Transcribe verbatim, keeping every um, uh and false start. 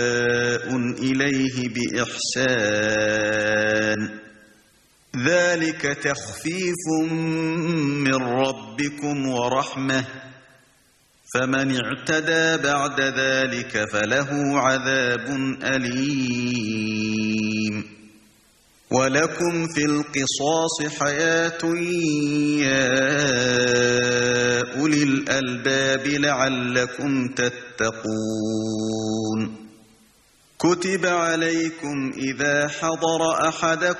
إليه بإحسان ذلك تخفيف من ربكم ورحمة فمن اعتدى بعد ذلك فله عذاب أليم ولكم في القصاص حياة يا أولي الألباب لعلكم تتقون كتب عليكم إذا حضر أحدكم